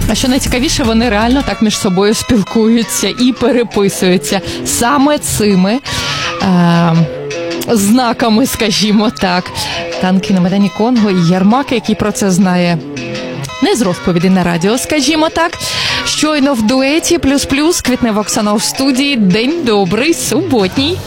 А що найцікавіше, вони реально так між собою спілкуються і переписуються саме цими знаками, скажімо так. Танки на Майдані Конго і Єрмак, який про це знає не з розповіді на радіо, скажімо так. Щойно в дуеті плюс-плюс Квітнева Оксана в студії. День добрий, суботній.